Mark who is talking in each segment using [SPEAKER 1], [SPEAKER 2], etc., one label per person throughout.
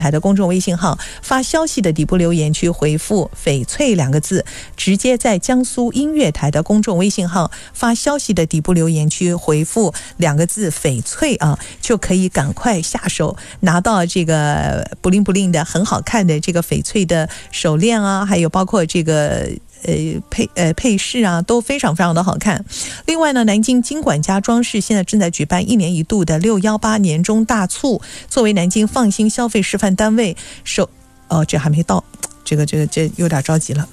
[SPEAKER 1] 台的公众微信号，发消息的底部留言区回复翡翠2个字，直接在江苏音乐台的公众微信号发消息的底部留言区回复2个字翡翠啊，就可以赶快下手拿到这个不灵不灵的很好看的这个翡翠的手链啊，还有包括这个配饰啊，都非常非常的好看。另外呢，南京金管家装饰现在正在举办1年1度的618年中大促，作为南京放心消费示范单位，这还没到，这有点着急了。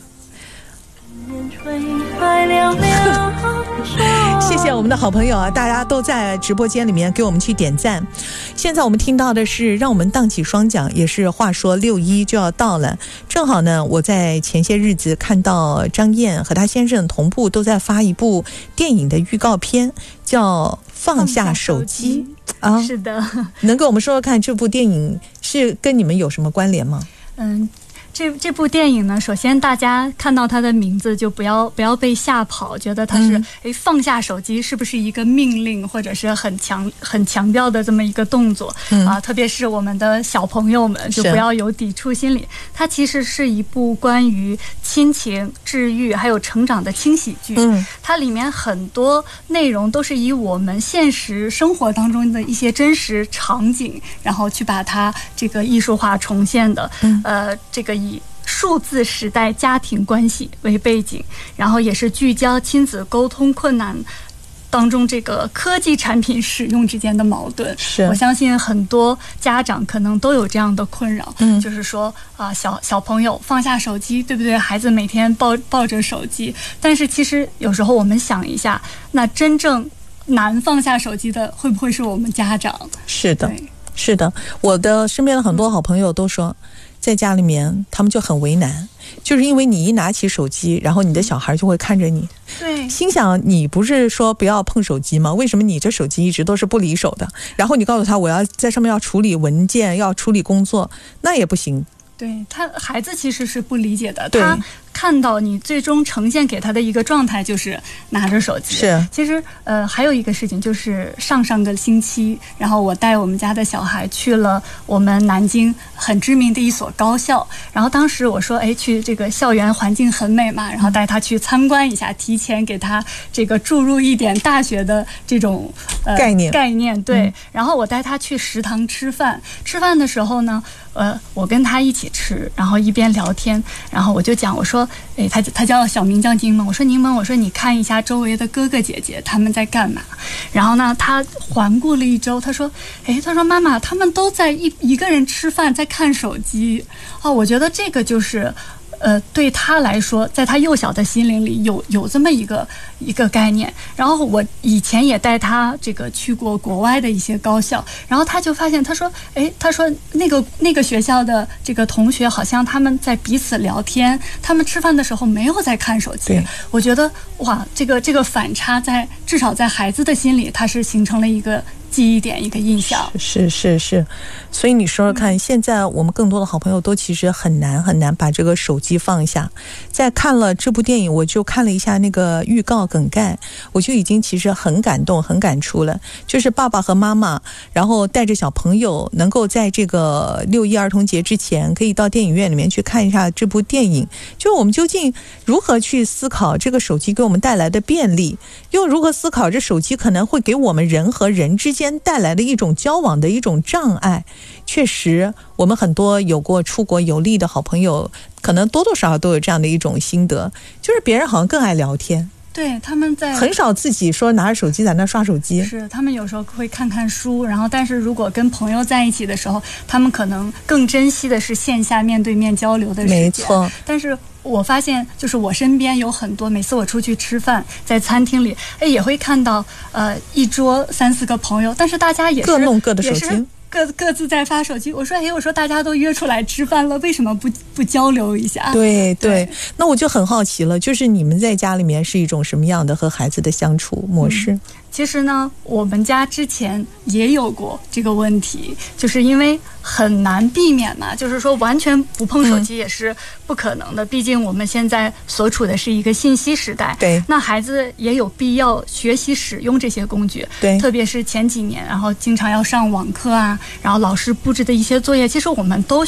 [SPEAKER 1] 谢谢我们的好朋友啊，大家都在直播间里面给我们去点赞。现在我们听到的是让我们荡起双桨，也是话说6·1就要到了，正好呢，我在前些日子看到张燕和他先生同步都在发一部电影的预告片，叫放下手机啊。
[SPEAKER 2] 是的，
[SPEAKER 1] 能跟我们说说看这部电影是跟你们有什么关联吗？
[SPEAKER 2] 这部电影呢，首先大家看到它的名字就不要被吓跑，觉得它是放下手机是不是一个命令，或者是很强调的这么一个动作啊？特别是我们的小朋友们就不要有抵触心理。它其实是一部关于亲情、治愈还有成长的轻喜剧。它里面很多内容都是以我们现实生活当中的一些真实场景，然后去把它这个艺术化重现的。这个以数字时代家庭关系为背景，然后也是聚焦亲子沟通困难当中这个科技产品使用之间的矛盾。我相信很多家长可能都有这样的困扰，就是说小朋友放下手机，对不对？孩子每天抱着手机，但是其实有时候我们想一下，那真正难放下手机的会不会是我们家长？是的，我的身边的很多好朋友都说，在家里面他们就很为难，就是因为你一拿起手机，然后你的小孩就会看着你，对，心想你不是说不要碰手机吗？为什么你这手机一直都是不离手的？然后你告诉他我要在上面要处理文件，要处理工作，那也不行。对，孩子其实是不理解的，他看到你最终呈现给他的一个状态就是拿着手机。其实还有一个事情，就是上个星期，然后我带我们家的小孩去了我们南京很知名的一所高校，然后当时我说去这个校园环境很美嘛，然后带他去参观一下，提前给他这个注入一点大学的这种概念。对，然后我带他去食堂吃饭的时候呢，我跟他一起吃，然后一边聊天，然后我就讲，我说他叫小名叫柠檬，我说柠檬，我说你看一下周围的哥哥姐姐他们在干嘛。然后呢，他环顾了一周，他说妈妈，他们都在一个人吃饭，在看手机。我觉得这个就是对他来说，在他幼小的心灵里有这么一个概念。然后我以前也带他这个去过国外的一些高校，然后他就发现，他说那个学校的这个同学好像他们在彼此聊天，他们吃饭的时候没有在看手机。我觉得哇，这个反差至少在孩子的心里，它是形成了一个记忆点，一个印象。是，所以你说说看，现在我们更多的好朋友都其实很难把这个手机放下。在看了这部电影，我就看了一下那个预告梗概，我就已经其实很感动很感触了。就是爸爸和妈妈然后带着小朋友能够在这个6·1儿童节之前可以到电影院里面去看一下这部电影，就我们究竟如何去思考这个手机给我们带来的便利，又如何思考这手机可能会给我们人和人之间带来的一种交往的一种障碍。确实我们很多有过出国游历的好朋友可能多多少少都有这样的一种心得，就是别人好像更爱聊天，对，他们很少自己说拿着手机在那刷手机，是他们有时候会看看书，然后但是如果跟朋友在一起的时候，他们可能更珍惜的是线下面对面交流的时间。没错，但是我发现就是我身边有很多，每次我出去吃饭，在餐厅里也会看到一桌3-4个朋友，但是大家也是各弄各的手机，各自在发手机。我说大家都约出来吃饭了，为什么不交流一下？对，那我就很好奇了，就是你们在家里面是一种什么样的和孩子的相处模式？ 其实呢，我们家之前也有过这个问题，就是因为很难避免嘛，就是说完全不碰手机也是不可能的，毕竟我们现在所处的是一个信息时代。
[SPEAKER 1] 对，
[SPEAKER 2] 那孩子也有必要学习使用这些工具。
[SPEAKER 1] 对，
[SPEAKER 2] 特别是前几年，然后经常要上网课啊，然后老师布置的一些作业，其实我们都